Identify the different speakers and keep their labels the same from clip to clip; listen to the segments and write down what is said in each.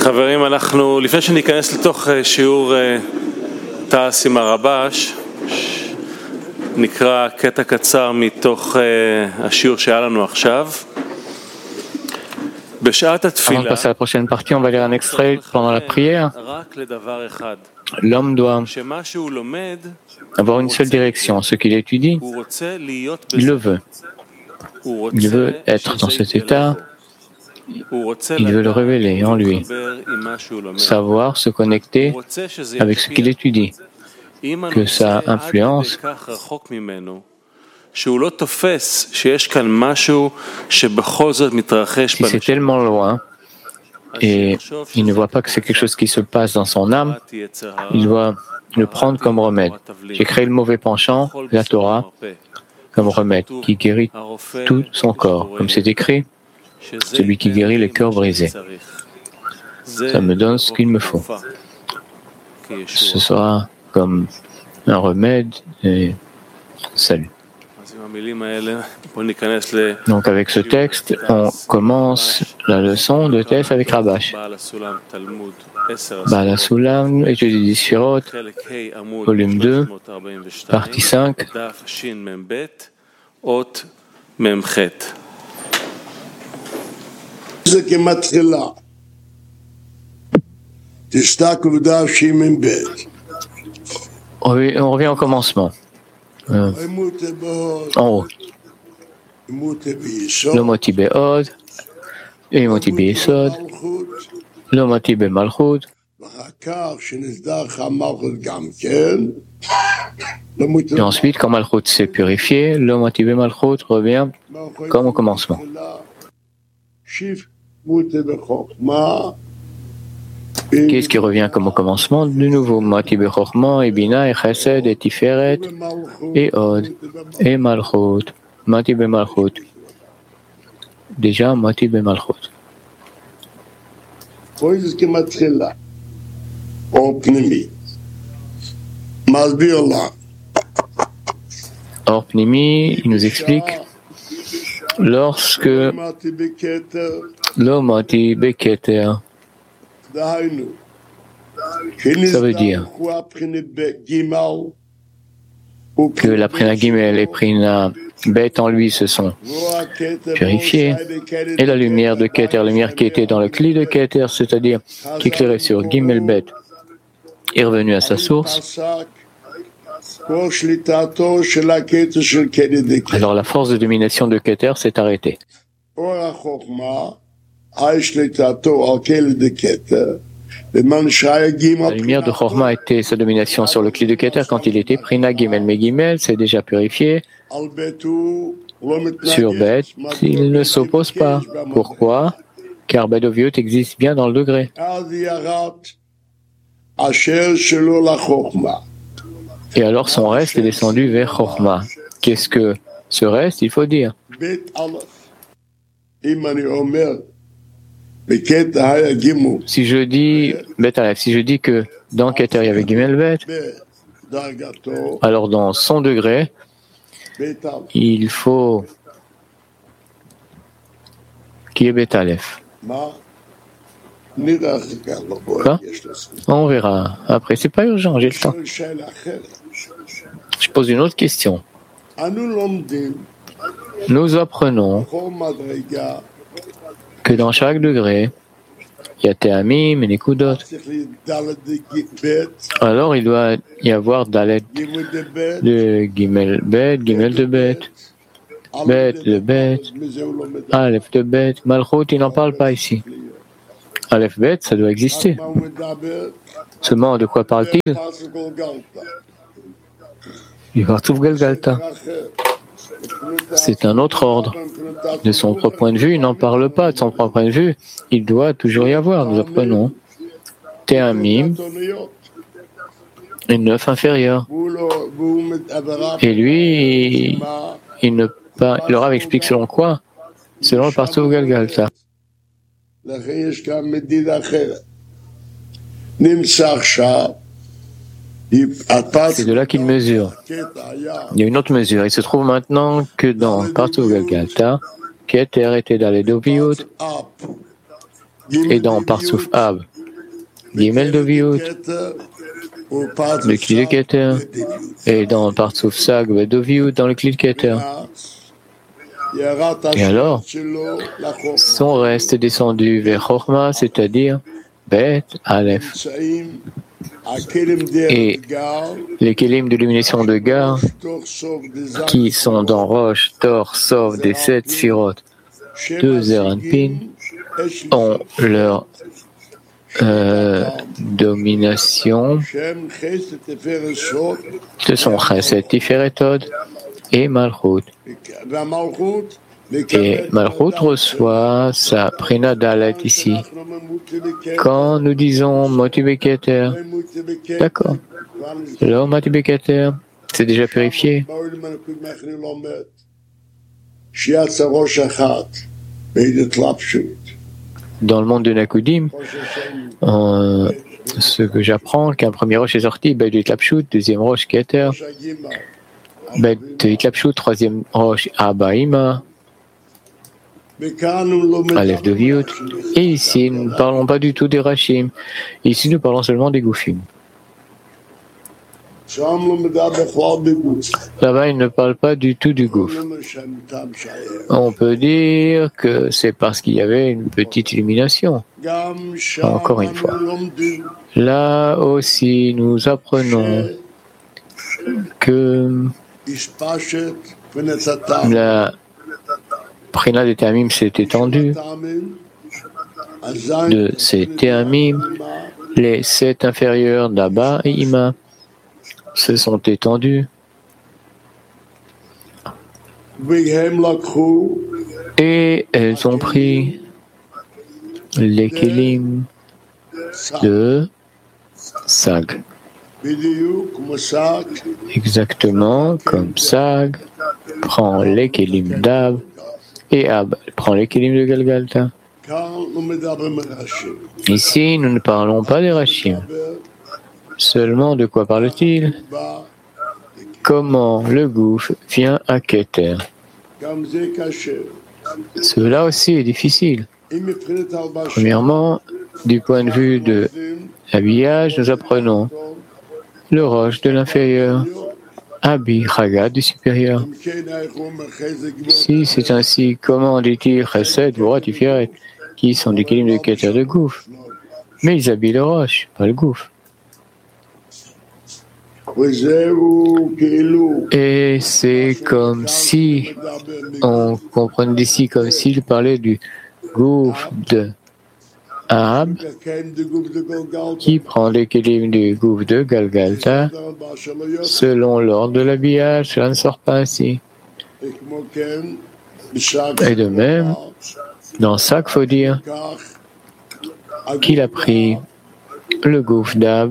Speaker 1: חברים, לפני שניכנס לתוך שיעור תעש עם הרבש, נקרא קטע קצר מתוך השיעור שהיה לנו עכשיו. בשעת התפילה,
Speaker 2: Avant de passer à la prochaine partie, on va lire un extrait pendant la prière. L'homme doit avoir une seule direction. Ce qu'il étudie, il le veut. Il veut être dans cet état. Il veut le révéler en lui. Savoir se connecter avec ce qu'il étudie. Que ça influence. Si c'est tellement loin et il ne voit pas que c'est quelque chose qui se passe dans son âme, il doit le prendre comme remède. J'ai créé le mauvais penchant, la Torah, comme remède, qui guérit tout son corps. Comme c'est écrit, celui qui guérit les cœurs brisés. Ça me donne ce qu'il me faut. Ce sera comme un remède et salut. Donc avec ce texte, on commence la leçon de Tess avec Rabash. Baal HaSulam, étude des Sphirot, volume 2, partie 5. On revient au commencement. En haut. Le moti be'od, le moti be'esod, le moti be'malchut. Et ensuite, quand malchut s'est purifié, le moti be'malchut revient comme au commencement. Qu'est-ce qui revient comme au commencement? De nouveau, Moti Bechorma, et Bina, et Chesed, et Tiferet, et Od, et Malchut, Moti Bemalchut. Déjà, Moti Bemalchut. Or Pnimi, il nous explique, lorsque le Moti Beketer, ça veut dire que la Prina Gimel et Prina Bet en lui se sont purifiés, et la lumière de Keter, la lumière qui était dans le Kli de Keter, c'est-à-dire qui éclairait sur Gimel Bet, est revenue à sa source. Alors la force de domination de Keter s'est arrêtée. La lumière de Chorma était sa domination sur le Kli de Keter quand il était Prina Gimel. Mais Gimel s'est déjà purifié. Sur Bet, il ne s'oppose pas. Pourquoi? Car Bedoviut existe bien dans le degré. Et alors son reste est descendu vers Chorma. Qu'est-ce que ce reste? Il faut dire. Si je dis Bet Aleph, si je dis que dans Keter il y avait Gimel Bet, alors dans son degré, il faut qu'il y ait Bet Aleph. Quoi? On verra. Après, c'est pas urgent, j'ai le temps. Je pose une autre question. Nous apprenons que dans chaque degré, il y a Théamim et Nekudot. Alors il doit y avoir Dalet de Gimel Bet, Gimel de Bet, Bet de Bet, Aleph de Bet, Malchut, il n'en parle pas ici. Aleph Bet, ça doit exister. Seulement, de quoi parle-t-il? Il va tout Galgalta. C'est un autre ordre. De son propre point de vue, il n'en parle pas. De son propre point de vue, il doit toujours y avoir. Nous apprenons Théamim et 9 inférieurs. Et lui, le Rav explique selon quoi? Selon le partout Galgalta. C'est de là qu'il mesure. Il y a une autre mesure. Il se trouve maintenant que dans Partout Galgalta, Keter était dans les Doviot, et dans Parsouf Ab, Gimel Doviut, le Kli de Keter, et dans Partsouf Sag Doviut, dans le Kli de Keter. Et alors, son reste est descendu vers Chorma, c'est-à-dire Bet Aleph. Et les kélim d'illumination de Gar, qui sont dans Roche, Tor, Sov, des 7 Sphirot, 2 Zeranpin, ont leur domination. Ce sont Chesed, Tiferet, Hod et Malchut. Et Malchut reçoit sa Prina Dalet ici. Quand nous disons Moti Beketer, d'accord. Alors Moti Beketer, c'est déjà purifié. Dans le monde de Nakudim, ce que j'apprends, qu'un premier roche est sorti, Bet Itlapshut, deuxième roche Keter, Bet Itlapshut, troisième roche Abaïma, Aleph de Viut. Et ici, nous ne parlons pas du tout des Rachim. Ici, nous parlons seulement des Goufim. Là-bas, il ne parle pas du tout du gouffre. On peut dire que c'est parce qu'il y avait une petite illumination. Encore une fois. Là aussi, nous apprenons que la Prina des Théamim s'est étendue. De ces Théamim, les 7 inférieurs d'Abba et Ima se sont étendus. Et elles ont pris les kélim de Sag. Exactement comme Sag prend les kélim d'Ab et Ab prend les kélim de Galgalta. Ici, nous ne parlons pas des Rachim. Seulement, de quoi parle-t-il? Comment le gouffre vient à Keter? Cela aussi est difficile. Premièrement, du point de vue de l'habillage, nous apprenons le roche de l'inférieur, Abi Chagat du supérieur. Si c'est ainsi, comment dit-il Chesed, Vorat, Tiferet, qui sont des kélim de Keter de gouffre? Mais ils habillent le roche, pas le gouffre. Et c'est comme si, on comprend d'ici comme s'il parlait du gouffre de Ab, qui prend les kélim du gouffre de Galgalta, selon l'ordre de l'habillage, cela ne sort pas ainsi. Et de même, dans ça qu'il faut dire qu'il a pris le gouffre d'Ab,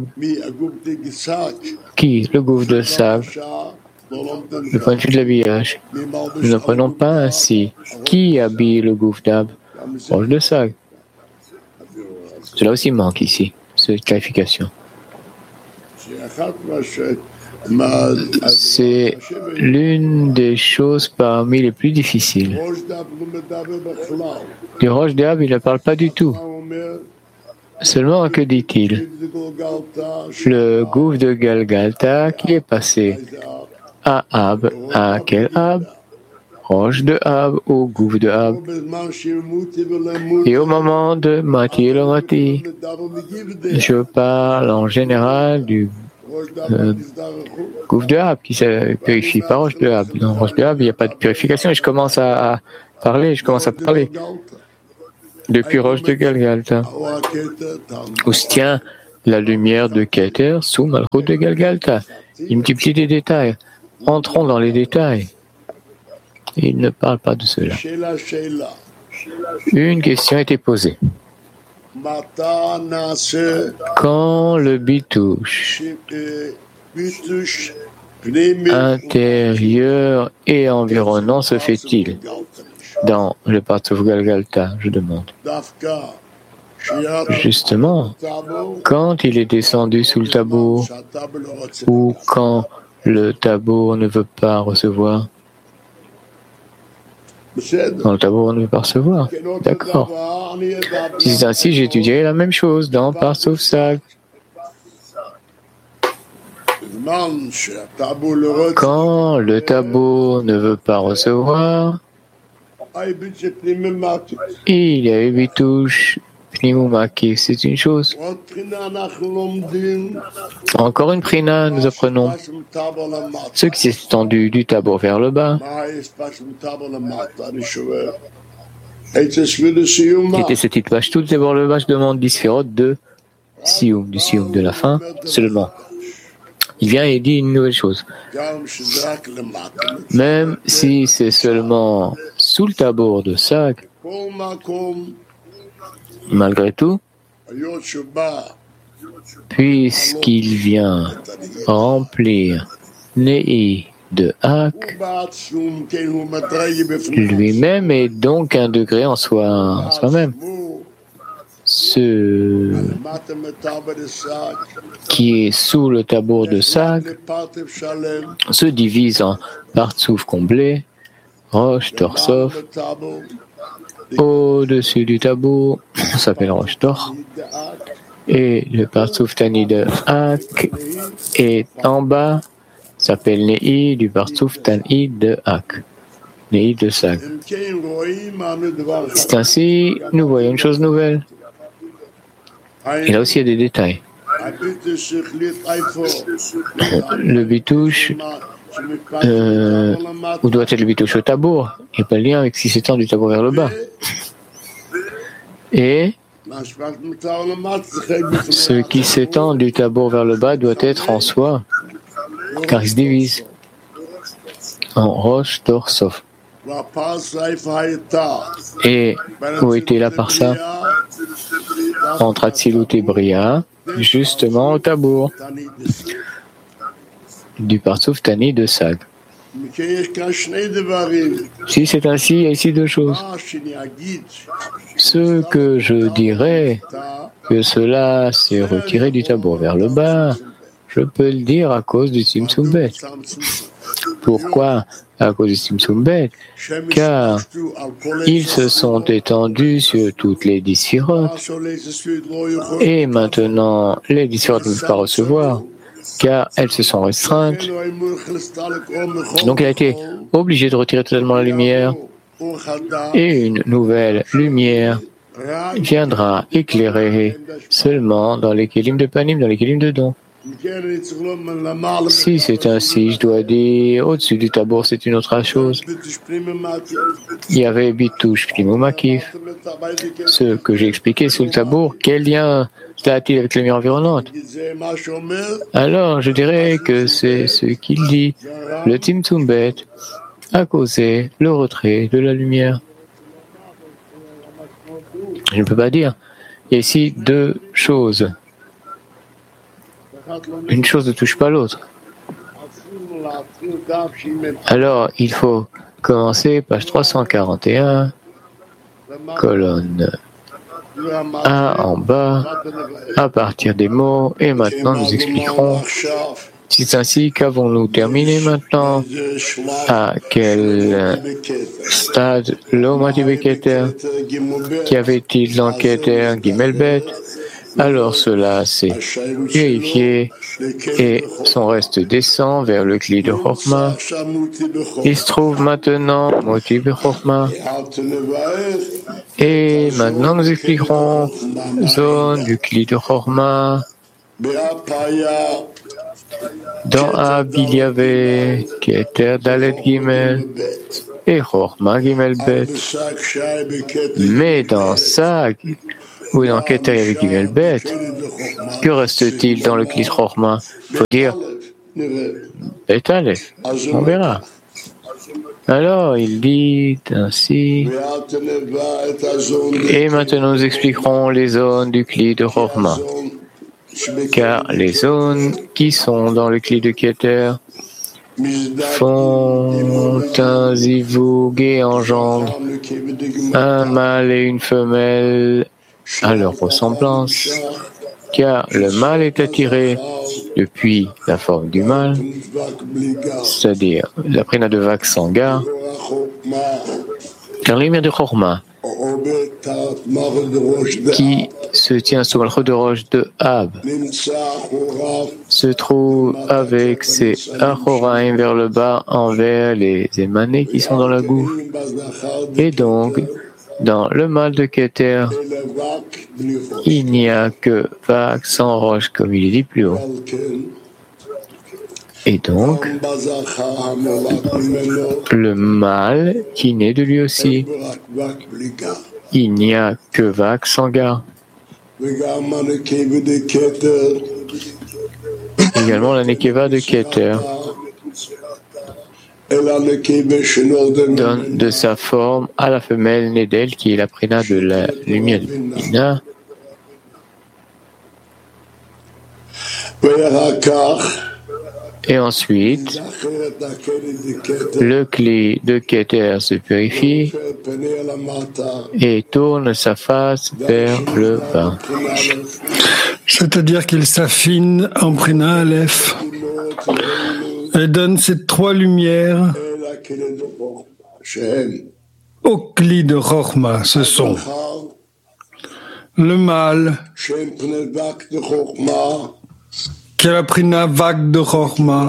Speaker 2: qui, le gouffre de Sag, le point de vue de l'habillage. Nous n'apprenons pas ainsi. Qui habille le gouffre d'Ab? Roche de Sag. Cela aussi manque ici, cette clarification. C'est l'une des choses parmi les plus difficiles. Du roche d'Ab, il ne parle pas du tout. Seulement, que dit-il? Le gouffre de Galgalta qui est passé à Ab. À quel Ab? Roche de Ab au gouffre de Ab. Et au moment de Mati Elomati, je parle en général du gouffre de Ab qui se purifie par Roche de Ab. Dans Roche de Ab, il n'y a pas de purification et je commence à parler. Depuis Roche de Galgalta, où se tient la lumière de Keter sous Malchut de Galgalta. Il multiplie des détails. Entrons dans les détails. Il ne parle pas de cela. Une question a été posée. Quand le bitouche intérieur et environnant se fait-il dans le Partsouf Galgalta, je demande. Justement, quand il est descendu sous le tabou, ou quand le tabou ne veut pas recevoir, Dans le tabor, on ne veut pas recevoir. D'accord. Si c'est ainsi, j'étudierai la même chose dans Parsouf Sag. Quand le tabor ne veut pas recevoir, il y a eu bitouche, pnimumaki, c'est une chose. Encore une prina, nous apprenons. Ce qui s'est étendu du tabor vers le bas. Était cette page toute d'abord le bas, je demande d'Isphérot de Sioum, du Sioum de la fin seulement. Il vient et dit une nouvelle chose. Même si c'est seulement sous le tabor de Sag, malgré tout, puisqu'il vient remplir Nei de Hak, lui-même est donc un degré en soi-même. Ce qui est sous le tabor de Sag se divise en Partsouf comblé, Rosh Torsov. Au-dessus du tabor, ça s'appelle Rosh Tor. Et le Partsouf Tani de Hak est en bas, s'appelle Nei du Partsouf Tani de Hak. Nei de Sag. C'est ainsi, nous voyons une chose nouvelle. Et là aussi, il y a des détails. Le bitouche, où doit être le bitouche au tabor? Il n'y a pas de lien avec si s'étend du tabor vers le bas. Et ce qui s'étend du tabor vers le bas doit être en soi, car il se divise en Rosh Torsov. Et où était la parsa? Entre Atzilut et Bria, justement au tabor du Partsouf Tani de Sag. Si c'est ainsi, il y a ici deux choses. Ce que je dirais que cela s'est retiré du tabor vers le bas, je peux le dire à cause du Tzimtzum Bet. Pourquoi à cause du Tzimtzum Bet? Car ils se sont étendus sur toutes les 10 sphirotes. Et maintenant, les 10 sphirotes ne peuvent pas recevoir, car elles se sont restreintes. Donc il a été obligé de retirer totalement la lumière. Et une nouvelle lumière viendra éclairer seulement dans les kélim de Panim, dans les kélim de Don. Si c'est ainsi, je dois dire, au-dessus du tabor, c'est une autre chose. Il y avait bitouche, pnimoumakif. Ce que j'ai expliqué sous le tabor, quel lien a-t-il avec la lumière environnante? Alors, je dirais que c'est ce qu'il dit. Le Tzimtzum Bet a causé le retrait de la lumière. Je ne peux pas dire. Il y a ici deux choses. Une chose ne touche pas l'autre. Alors, il faut commencer page 341, colonne 1 en bas, à partir des mots, et maintenant nous expliquerons. C'est ainsi qu'avons-nous terminé maintenant? À quel stade l'Omati Beketer? Qu'y avait-il dans Keter Gimelbet? Alors cela s'est purifié et son reste descend vers le Kli de Chokma. Il se trouve maintenant Moti Bechokma. Et maintenant nous expliquerons zone du Kli de Chokma. Dans Ab, il y avait Keter Dalet Gimel et Chokma Gimel Bet. Mais dans Sag, ou dans Keter il y avait Gimel Bet, que reste-t-il dans le Kli de Chokma? Il faut dire Bet Aleph. On verra. Alors, il dit ainsi. Et maintenant, nous expliquerons les zones du Kli de Chokma. Car les zones qui sont dans le Kli de Keter font un zivug et engendrent un mâle et une femelle à leur ressemblance, car le mâle est attiré depuis la forme du mâle, c'est-à-dire la prina de Vak Sanga, Car la lumière de Chorma, qui se tient sous le de roche de Ab, se trouve avec ses Achoraim vers le bas envers les émanés qui sont dans la goutte. Et donc, dans le mal de Keter, il n'y a que vague sans roche, comme il est dit plus haut. Et donc, le mal qui naît de lui aussi, il n'y a que vague sans gare. Également la Nekeva de Keter donne de sa forme à la femelle née d'elle, qui est la prina de la lumière de Bina. Et ensuite, le cli de Keter se purifie et tourne sa face vers le bas.
Speaker 3: C'est-à-dire qu'il s'affine en Prina Aleph et donne ces trois lumières au cli de Chochma. Ce sont le mâle, qui est la Prina vague de Chochma,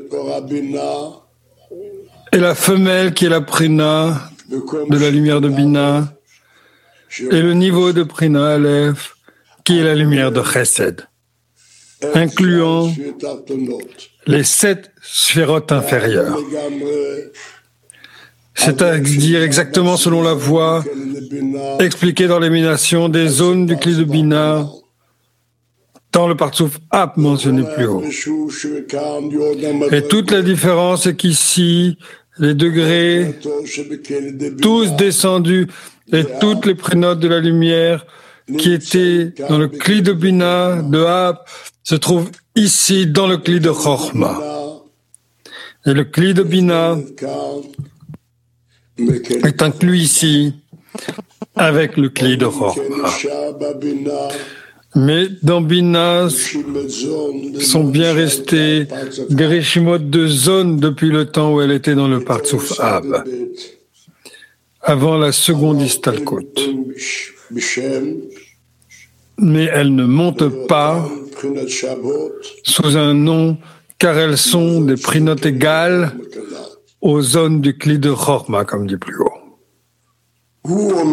Speaker 3: et la femelle qui est la Prina de la lumière de Bina, et le niveau de Prina Aleph qui est la lumière de Chesed, incluant les 7 sphérotes inférieures. C'est-à-dire exactement selon la voie expliquée dans l'élimination des zones du cli de Bina dans le Partsouf Ab mentionné plus haut. Et toute la différence est qu'ici, les degrés, tous descendus, et toutes les prénotes de la lumière qui étaient dans le cli de Bina, de Ab, se trouvent ici dans le cli de Chochma. Et le cli de Bina est inclus ici avec le cli de Chochma. Mais dans Bina sont bien restés des réchimot de zones depuis le temps où elle était dans le Partsouf Ab, avant la seconde Istalkut. Mais elles ne montent pas sous un nom, car elles sont des prinotes égales aux zones du cli de Chochma, comme dit plus haut.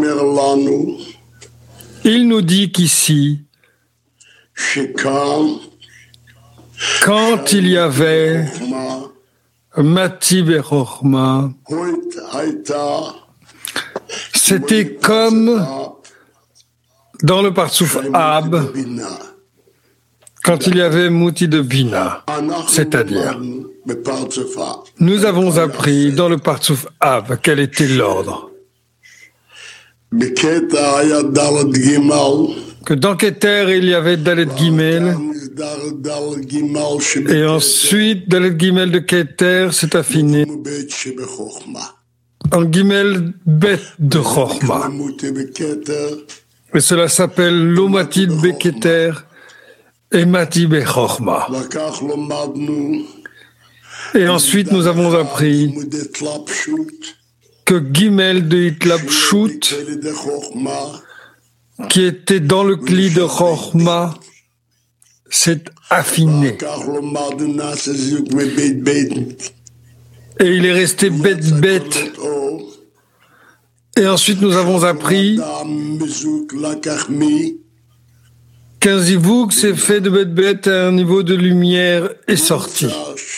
Speaker 3: Il nous dit qu'ici, quand il y avait Matib et Chochma, c'était comme dans le Partsouf Ab, quand il y avait Mouti de Bina, c'est-à-dire, nous avons appris dans le Partsouf Ab quel était l'ordre. Que dans Keter, il y avait Dalet Gimel, et ensuite, Dalet Gimel de Keter s'est affiné en Gimel Bet de Chochma. Et cela s'appelle l'Omatid Beketer et Matib et Chochma. Et ensuite, nous avons appris que Gimel de Hitlapshut, qui était dans le cli de Chochma, s'est affiné. Et il est resté bête. Et ensuite, nous avons appris qu'un zivouk s'est fait de bête à un niveau de lumière est sorti.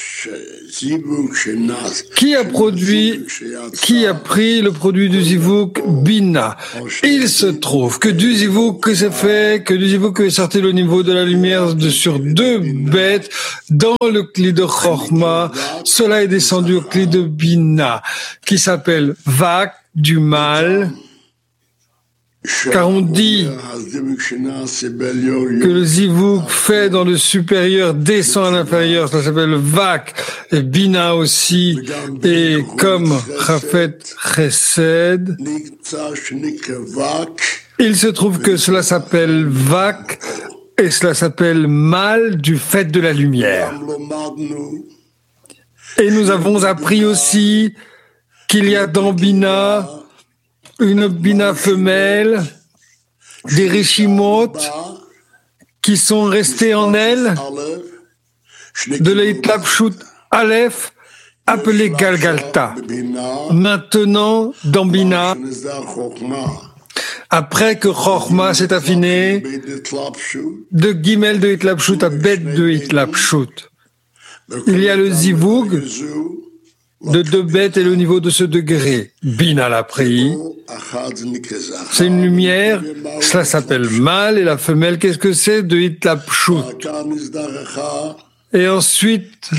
Speaker 3: Qui a pris le produit du zivouk? Bina. Il se trouve que du zivouk est sorti le niveau de la lumière sur 2 bêtes dans le cli de Chochma. Cela est descendu au cli de Bina, qui s'appelle Vak du mal. Car on dit que le zivouk fait dans le supérieur descend à l'inférieur, ça s'appelle Vak, et Bina aussi, et comme Chafet Chesed, il se trouve que cela s'appelle Vak, et cela s'appelle mal du fait de la lumière. Et nous avons appris aussi qu'il y a dans Bina une bina femelle, des rishimot qui sont restés en elle, de l'Eitlapshut Aleph, appelé Galgalta. Maintenant, dans Bina, après que Chochma s'est affiné, de Gimel de Eitlapshut à Bet de Eitlapshut, il y a le Zivug de deux bêtes et le niveau de ce degré. Bina l'a pris. C'est une lumière, cela s'appelle mâle, et la femelle, qu'est-ce que c'est? De Eitlapshut. Et ensuite,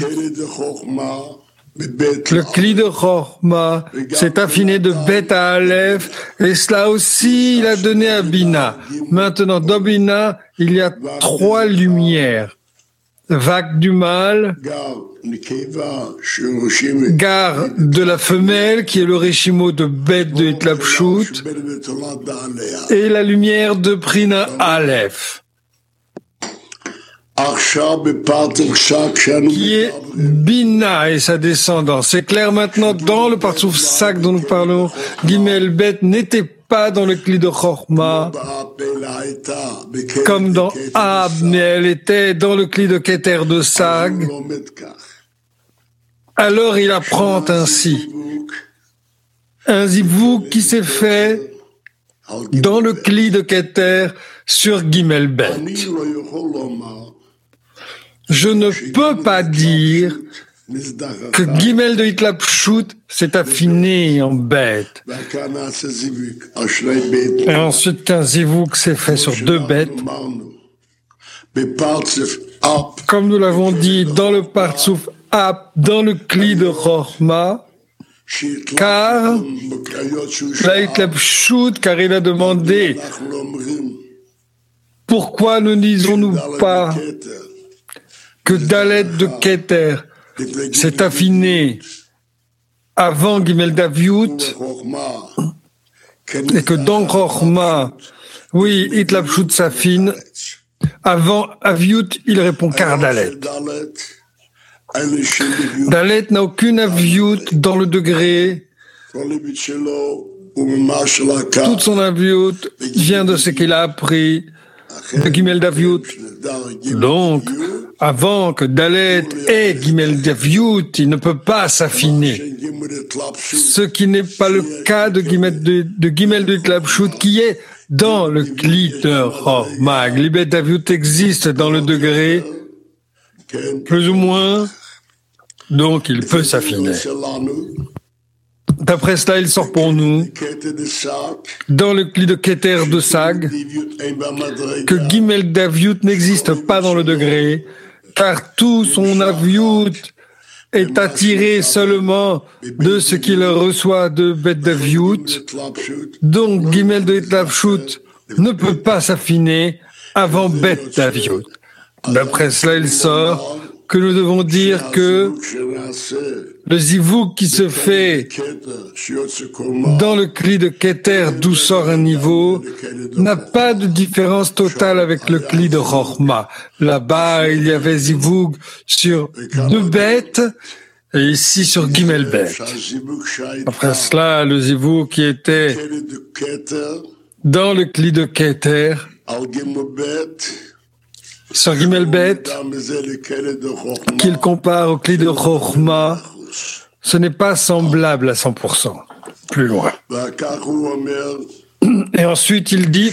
Speaker 3: le Kli de Chochma s'est affiné de Bet à Aleph, et cela aussi, il a donné à Bina. Maintenant, dans Bina, il y a trois lumières. Vague du mâle, gare de la femelle, qui est le Rishimo de Bet de Eitlapshut, et la lumière de Prina Aleph, qui est Bina et sa descendance. C'est clair maintenant, dans le Partsouf Sak dont nous parlons, Gimel Bet n'était pas dans le Kli de Chochma, comme dans Ab, mais elle était dans le Kli de Keter de Sag. Alors il apprend ainsi un zivug qui s'est fait dans le Kli de Keter sur Gimel Bet. Je ne peux pas dire que Gimel de Eitlapshut s'est affiné en bête. Et ensuite qu'un zivug s'est fait sur deux bêtes. Comme nous l'avons dit dans le Partsouf Ap, dans le Kli de Chochma, car car il a demandé pourquoi ne disons-nous pas que Dalet de Keter s'est affiné avant Gimel d'Aviut, et que dans Chochma, oui, Eitlapshut s'affine, avant Aviut, il répond car Dalet. Dalet n'a aucune Aviut dans le degré. Toute son Aviut vient de ce qu'il a appris de Gimel d'Aviut. Donc, avant que Dalet ait Gimel d'Aviut, il ne peut pas s'affiner. Ce qui n'est pas le cas de Gimel de Eitlapshut, qui est dans le Kli de Chochma. Gimel d'Aviut existe dans le degré, plus ou moins, donc il peut s'affiner. D'après cela, il sort pour nous, dans le Kli de Keter de Sag, que Gimel d'Aviut n'existe pas dans le degré, car tout son Aviut est attiré seulement de ce qu'il reçoit de Bet d'Aviut. Donc, Gimel de Eitlapshut ne peut pas s'affiner avant Bet d'Aviut. D'après cela, il sort que nous devons dire que le zivug qui se fait dans le Kli de Keter, d'où sort un niveau, n'a pas de différence totale avec le Kli de Chochma. Là-bas, il y avait zivug sur deux bêtes, et ici sur Gimel Bet. Après cela, le zivug qui était dans le Kli de Keter, sur Gimel Bet, qu'il compare au Kli de Chochma, ce n'est pas semblable à 100%. Plus loin. Et ensuite, il dit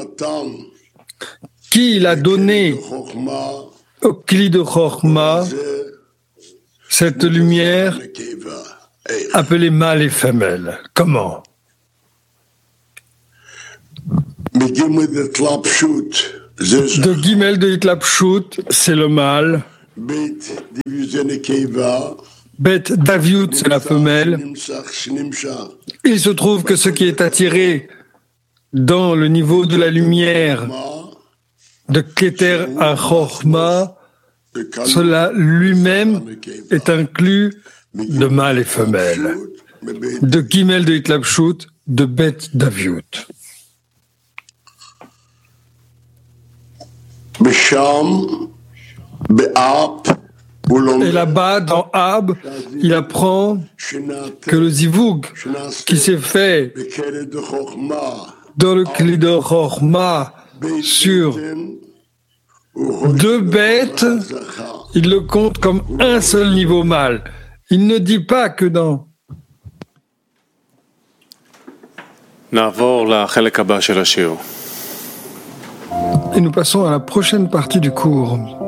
Speaker 3: qu'il a donné au Kli de Chochma cette lumière appelée mâle et femelle. Comment? De Gimel de Eitlapshut, c'est le mâle. Bet d'Aviut, c'est la femelle. Il se trouve que ce qui est attiré dans le niveau de la lumière de Keter à Chochma, cela lui-même est inclus de mâle et femelle. De Gimel de Eitlapshut, de Bet d'Aviut. Et là-bas, dans Ab, il apprend que le zivug qui s'est fait dans le Kli de Chochma sur 2 bêtes, il le compte comme un seul niveau mâle. Il ne dit pas que dans...
Speaker 1: נעבור לחלק הבא של השיעור.
Speaker 3: Et nous passons à la prochaine partie du cours.